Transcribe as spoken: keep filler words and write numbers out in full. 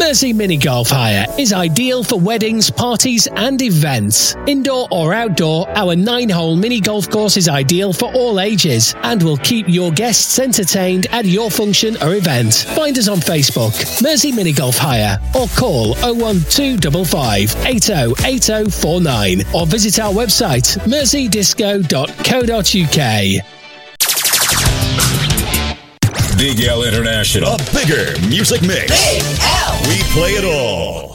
Mersey Mini Golf Hire is ideal for weddings, parties and events. Indoor or outdoor, our nine-hole mini golf course is ideal for all ages and will keep your guests entertained at your function or event. Find us on Facebook, Mersey Mini Golf Hire, or call oh one two five five, eight oh eight oh four nine or visit our website, mersey disco dot co dot uk. Big L International. A bigger music mix. Big L. We play it all.